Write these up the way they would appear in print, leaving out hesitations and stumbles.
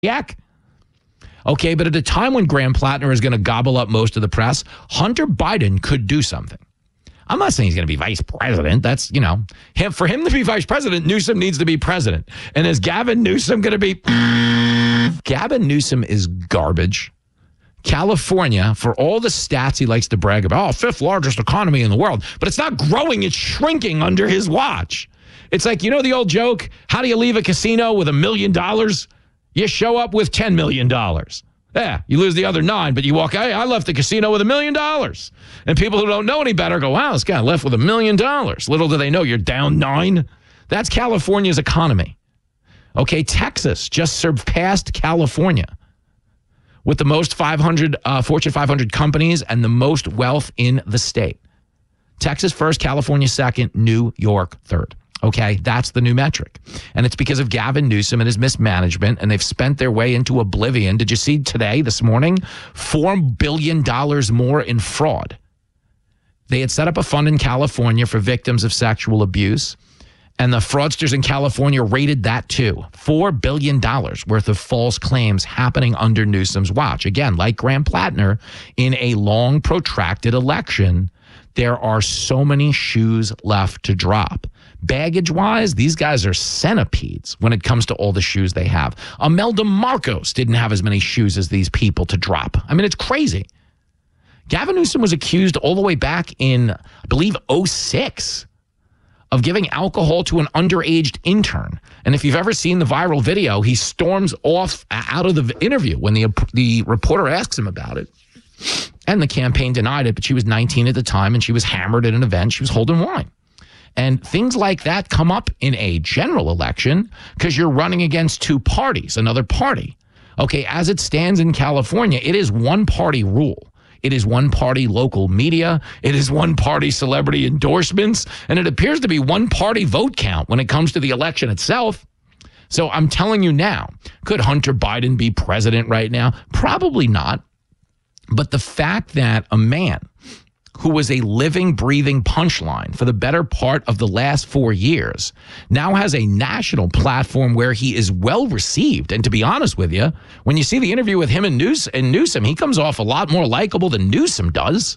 yak. Okay, but at a time when Graham Plattner is going to gobble up most of the press, Hunter Biden could do something. I'm not saying he's going to be vice president. That's, for him to be vice president, Newsom needs to be president. And is Gavin Newsom going to be? Gavin Newsom is garbage. California, for all the stats he likes to brag about, fifth largest economy in the world, but it's not growing, it's shrinking under his watch. It's like, the old joke, how do you leave a casino with $1 million? You show up with $10 million. Yeah, you lose the other 9, but you walk, hey, I left the casino with $1 million. And people who don't know any better go, wow, this guy left with $1 million. Little do they know you're down 9. That's California's economy. Okay, Texas just surpassed California with the most Fortune 500 companies and the most wealth in the state. Texas first, California second, New York third. Okay, that's the new metric. And it's because of Gavin Newsom and his mismanagement, and they've spent their way into oblivion. Did you see this morning, $4 billion more in fraud? They had set up a fund in California for victims of sexual abuse, and the fraudsters in California raided that too. $4 billion worth of false claims happening under Newsom's watch. Again, like Graham Plattner, in a long, protracted election, there are so many shoes left to drop. Baggage-wise, these guys are centipedes when it comes to all the shoes they have. Imelda Marcos didn't have as many shoes as these people to drop. I mean, it's crazy. Gavin Newsom was accused all the way back in, I believe, 2006 of giving alcohol to an underage intern. And if you've ever seen the viral video, he storms off out of the interview when the reporter asks him about it. And the campaign denied it, but she was 19 at the time, and she was hammered at an event. She was holding wine. And things like that come up in a general election because you're running against two parties, another party. Okay, as it stands in California, it is one-party rule. It is one-party local media. It is one-party celebrity endorsements. And it appears to be one-party vote count when it comes to the election itself. So I'm telling you now, could Hunter Biden be president right now? Probably not. But the fact that a man who was a living, breathing punchline for the better part of the last 4 years now has a national platform where he is well received. And to be honest with you, when you see the interview with him and Newsom, he comes off a lot more likable than Newsom does.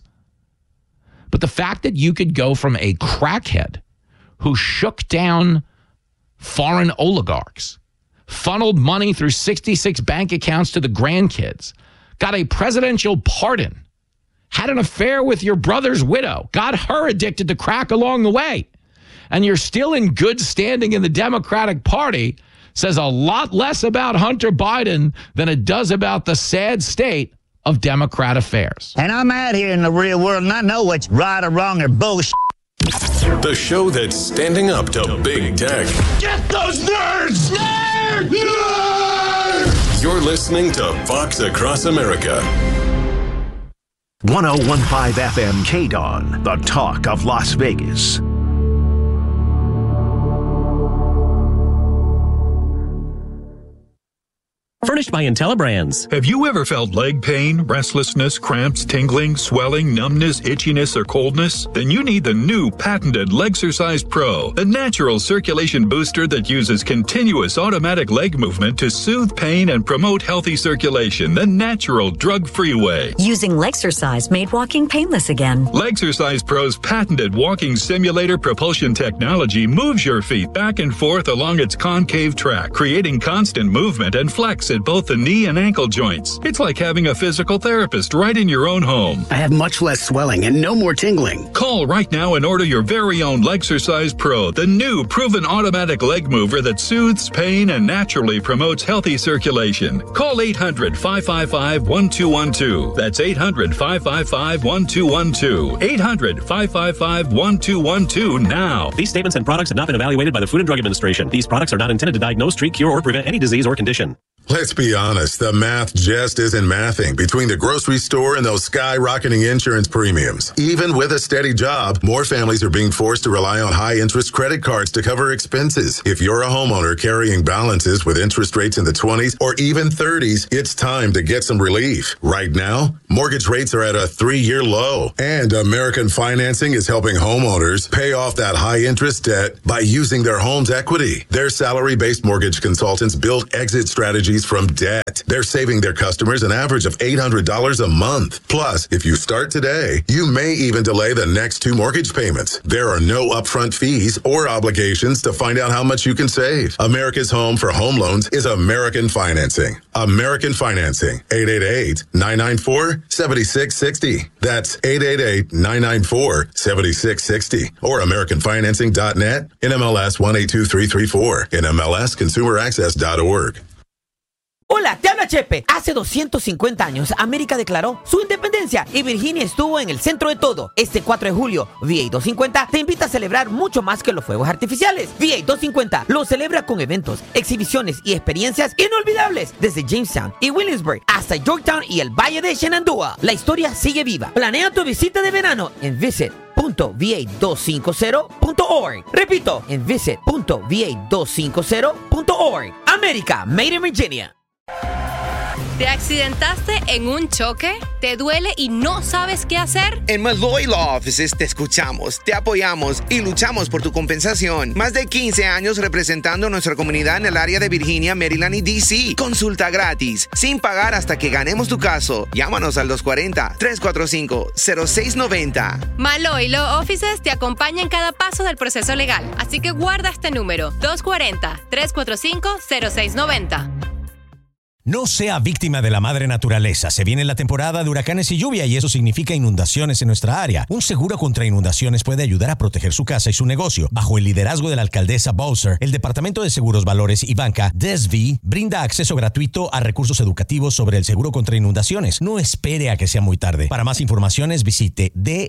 But the fact that you could go from a crackhead who shook down foreign oligarchs, funneled money through 66 bank accounts to the grandkids, got a presidential pardon, had an affair with your brother's widow, got her addicted to crack along the way, and you're still in good standing in the Democratic Party, says a lot less about Hunter Biden than it does about the sad state of Democrat affairs. And I'm out here in the real world, and I know what's right or wrong or bullshit. The show that's standing up to big tech. Get those nerds! Nerds! Nerds! You're listening to Fox Across America. 1015 FM KDON, the talk of Las Vegas. Furnished by IntelliBrands. Have you ever felt leg pain, restlessness, cramps, tingling, swelling, numbness, itchiness, or coldness? Then you need the new patented Legsercise Pro, the natural circulation booster that uses continuous automatic leg movement to soothe pain and promote healthy circulation the natural, drug-free way. Using Legsercise made walking painless again. Legsercise Pro's patented walking simulator propulsion technology moves your feet back and forth along its concave track, creating constant movement and flex at both the knee and ankle joints. It's like having a physical therapist right in your own home. I have much less swelling and no more tingling. Call right now and order your very own Legsercise Pro, the new proven automatic leg mover that soothes pain and naturally promotes healthy circulation. Call 800-555-1212. That's 800-555-1212. 800-555-1212 now. These statements and products have not been evaluated by the Food and Drug Administration. These products are not intended to diagnose, treat, cure, or prevent any disease or condition. Let's be honest, the math just isn't mathing between the grocery store and those skyrocketing insurance premiums. Even with a steady job, more families are being forced to rely on high-interest credit cards to cover expenses. If you're a homeowner carrying balances with interest rates in the 20s or even 30s, it's time to get some relief. Right now, mortgage rates are at a 3-year low, and American Financing is helping homeowners pay off that high-interest debt by using their home's equity. Their salary-based mortgage consultants build exit strategies for from debt. They're saving their customers an average of $800 a month. Plus, if you start today, you may even delay the next 2 mortgage payments. There are no upfront fees or obligations to find out how much you can save. America's home for home loans is American Financing. American Financing, 888-994-7660. That's 888-994-7660. Or AmericanFinancing.net, NMLS 182334, NMLSConsumerAccess.org. Hola, te habla Chepe. Hace 250 años, América declaró su independencia y Virginia estuvo en el centro de todo. Este 4 de julio, VA 250 te invita a celebrar mucho más que los fuegos artificiales. VA 250 lo celebra con eventos, exhibiciones y experiencias inolvidables desde Jamestown y Williamsburg hasta Yorktown y el Valle de Shenandoah. La historia sigue viva. Planea tu visita de verano en visit.va250.org. Repito, en visit.va250.org. América, Made in Virginia. ¿Te accidentaste en un choque? ¿Te duele y no sabes qué hacer? En Malloy Law Offices te escuchamos, te apoyamos y luchamos por tu compensación. Más de 15 años representando a nuestra comunidad en el área de Virginia, Maryland y D.C. Consulta gratis, sin pagar hasta que ganemos tu caso. Llámanos al 240-345-0690. Malloy Law Offices te acompaña en cada paso del proceso legal, así que guarda este número, 240-345-0690. No sea víctima de la madre naturaleza. Se viene la temporada de huracanes y lluvia y eso significa inundaciones en nuestra área. Un seguro contra inundaciones puede ayudar a proteger su casa y su negocio. Bajo el liderazgo de la alcaldesa Bowser, el Departamento de Seguros, Valores y Banca, DSV, brinda acceso gratuito a recursos educativos sobre el seguro contra inundaciones. No espere a que sea muy tarde. Para más informaciones, visite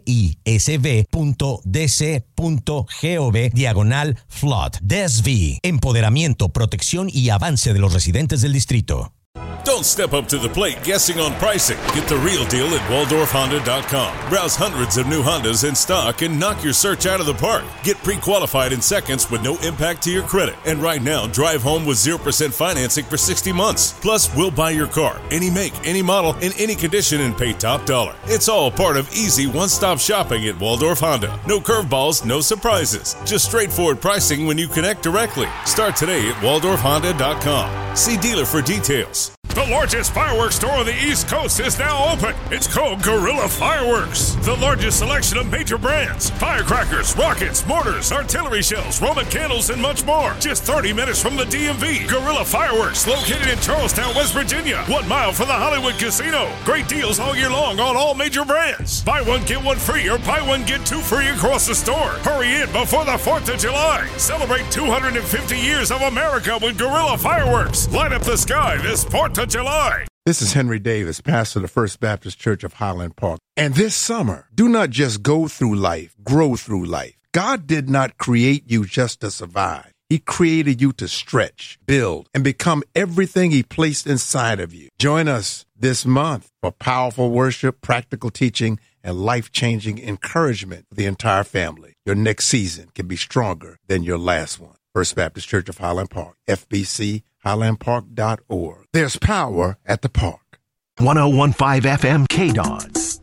disb.dc.gov/flood. DSV, empoderamiento, protección y avance de los residentes del distrito. Don't step up to the plate guessing on pricing. Get the real deal at WaldorfHonda.com. Browse hundreds of new Hondas in stock and knock your search out of the park. Get pre-qualified in seconds with no impact to your credit. And right now, drive home with 0% financing for 60 months. Plus, we'll buy your car, any make, any model, in any condition and pay top dollar. It's all part of easy one-stop shopping at Waldorf Honda. No curveballs, no surprises. Just straightforward pricing when you connect directly. Start today at WaldorfHonda.com. See dealer for details. The largest fireworks store on the East Coast is now open. It's called Guerrilla Fireworks. The largest selection of major brands, firecrackers, rockets, mortars, artillery shells, Roman candles, and much more. Just 30 minutes from the DMV. Guerrilla Fireworks, located in Charlestown, West Virginia. 1 mile from the Hollywood Casino. Great deals all year long on all major brands. Buy one, get one free, or buy one, get two free across the store. Hurry in before the 4th of July. Celebrate 250 years of America with Guerrilla Fireworks. Light up the sky this 4th of July. This is Henry Davis, pastor of the First Baptist Church of Highland Park. And this summer, do not just go through life, grow through life. God did not create you just to survive. He created you to stretch, build, and become everything He placed inside of you. Join us this month for powerful worship, practical teaching, and life-changing encouragement for the entire family. Your next season can be stronger than your last one. First Baptist Church of Highland Park, FBC, highlandpark.org. There's power at the park. 101.5 FM KDON.